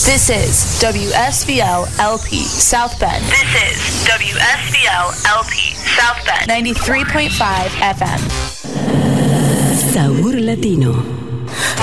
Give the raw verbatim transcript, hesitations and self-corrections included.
This is W S V L L P South Bend. This is W S V L L P South Bend. ninety-three point five F M. Sabor Latino.